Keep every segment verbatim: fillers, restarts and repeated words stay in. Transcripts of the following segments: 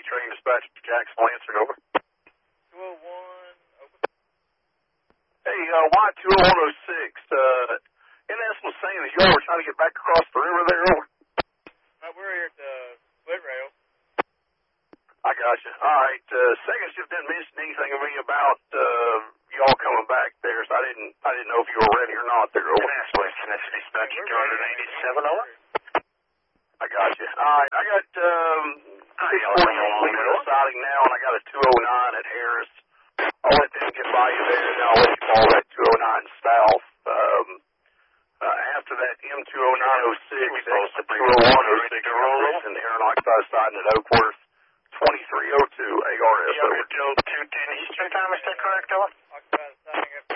train dispatch to Jackson Lansing, over. two oh one, open. Hey, uh, Y two oh one oh six, uh, N S was saying that y'all were trying to get back across the river there, over. Uh, we're here at the split rail. I got you. All right, uh, second shift didn't mention anything to me about, uh, y'all coming back there, so I didn't, I didn't know if you were ready or not there, over. N S Western S D dispatch two eighty-seven, over. I got you. All right, I got, um, six forty-eight Lima siding now, and I got a two oh nine at Harris. I'll let them get by you there, and then I'll let you follow that two oh nine south. Um, uh, after that M two oh nine oh six, the two oh one oh six, and the Aaron Oxide siding at Oakworth, twenty-three oh two A R S. Over Joe two ten Eastern time, is that correct, over? Occupying siding up.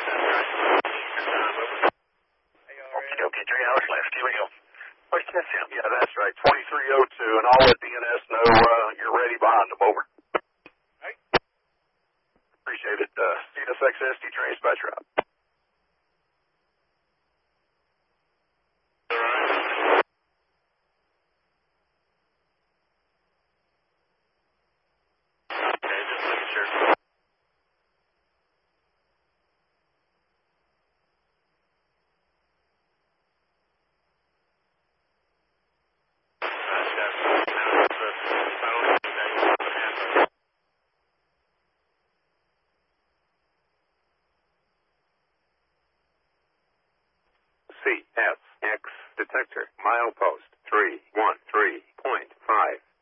Okie dokie, three hours left. Here we go. Western S M. Yeah, that's right, twenty-three oh two, and I'll let the N S know uh, you're ready behind them, over. Right. Appreciate it. Uh, C S X S D train dispatch route. Okay, just making sure. C S X detector, milepost three one three point five.